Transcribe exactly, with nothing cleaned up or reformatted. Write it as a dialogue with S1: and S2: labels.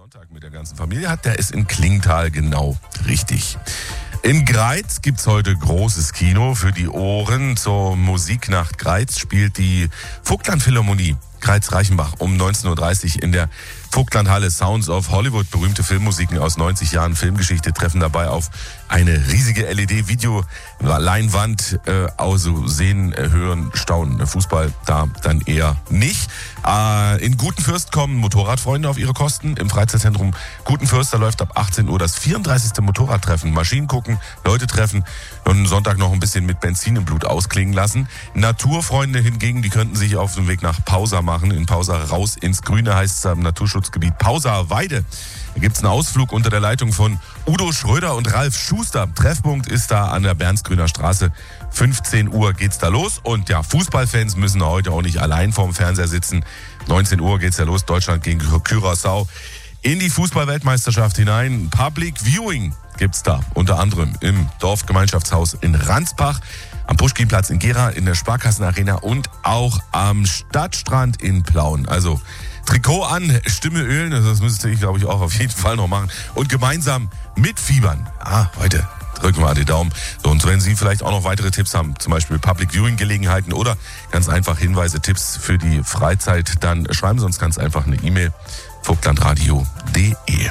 S1: Sonntag mit der ganzen Familie hat, der ist in Klingenthal genau richtig. In Greiz gibt's heute großes Kino für die Ohren. Zur Musiknacht Greiz spielt die Vogtland-Philharmonie Greiz-Reichenbach um neunzehn Uhr dreißig in der Vogtlandhalle. Sounds of Hollywood, berühmte Filmmusiken aus neunzig Jahren Filmgeschichte treffen dabei auf eine riesige L E D-Video-Leinwand. Äh, also sehen, hören, staunen. Fußball da dann eher nicht. Äh, in Gutenfürst kommen Motorradfreunde auf ihre Kosten. Im Freizeitzentrum Gutenfürst, da läuft ab achtzehn Uhr das vierunddreißigste Motorradtreffen. Maschinen gucken, Leute treffen und Sonntag noch ein bisschen mit Benzin im Blut ausklingen lassen. Naturfreunde hingegen, die könnten sich auf den Weg nach Pausa machen. In Pausa raus ins Grüne heißt es am Naturschutzgebiet Pausa Weide. Da gibt's einen Ausflug unter der Leitung von Udo Schröder und Ralf Schuster. Treffpunkt ist da an der Bernsgrüner Straße. fünfzehn Uhr geht's da los. Und ja, Fußballfans müssen heute auch nicht allein vorm Fernseher sitzen. neunzehn Uhr geht's ja los. Deutschland gegen Curaçao in die Fußballweltmeisterschaft hinein. Public Viewing gibt's da. Unter anderem im Dorfgemeinschaftshaus in Ransbach, am Puschkinplatz in Gera, in der Sparkassenarena und auch am Stadtstrand in Plauen. Also Trikot an, Stimme ölen, das müsste ich, glaube ich, auch auf jeden Fall noch machen. Und gemeinsam mitfiebern. Ah, heute drücken wir die Daumen. So, und wenn Sie vielleicht auch noch weitere Tipps haben, zum Beispiel Public Viewing Gelegenheiten oder ganz einfach Hinweise, Tipps für die Freizeit, dann schreiben Sie uns ganz einfach eine E-Mail, vogtlandradio punkt de.